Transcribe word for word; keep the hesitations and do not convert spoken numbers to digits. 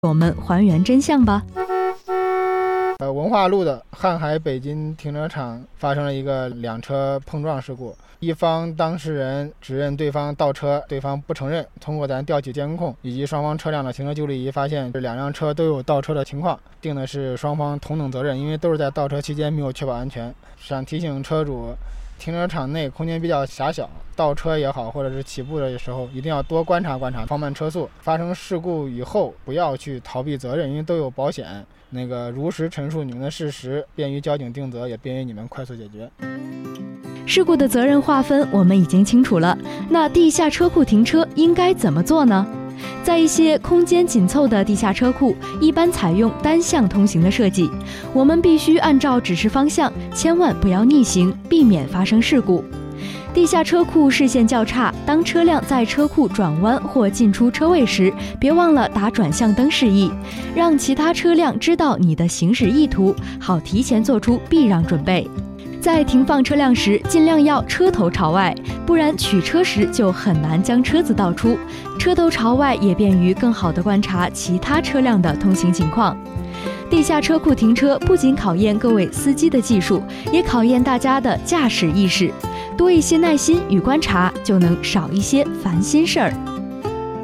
我们还原真相吧。 呃，文化路的瀚海北京停车场发生了一个两车碰撞事故，一方当事人指认对方倒车，对方不承认。通过咱调取监控以及双方车辆的行车记录仪，发现这两辆车都有倒车的情况，定的是双方同等责任，因为都是在倒车期间没有确保安全。想提醒车主，停车场内空间比较狭小，倒车也好，或者是起步的时候，一定要多观察观察，放慢车速。发生事故以后，不要去逃避责任，因为都有保险。那个如实陈述你们的事实，便于交警定责，也便于你们快速解决。 事故的责任划分我们已经清楚了，那地下车库停车应该怎么做呢？在一些空间紧凑的地下车库，一般采用单向通行的设计，我们必须按照指示方向，千万不要逆行，避免发生事故。地下车库视线较差，当车辆在车库转弯或进出车位时，别忘了打转向灯示意，让其他车辆知道你的行驶意图，好提前做出避让准备。在停放车辆时，尽量要车头朝外，不然取车时就很难将车子倒出。车头朝外也便于更好地观察其他车辆的通行情况。地下车库停车不仅考验各位司机的技术，也考验大家的驾驶意识。多一些耐心与观察，就能少一些烦心事儿。